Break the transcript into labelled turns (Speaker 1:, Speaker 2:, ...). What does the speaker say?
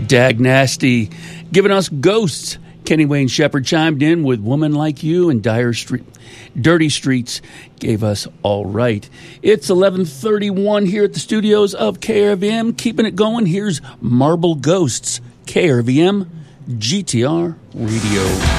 Speaker 1: Dag Nasty giving us Ghosts. Kenny Wayne Shepherd chimed in with Woman Like You, and Dirty Streets gave us All Right. It's 11:31 here at the studios of KRVM. Keeping it going, here's Marble Ghosts, KRVM, GTR Radio.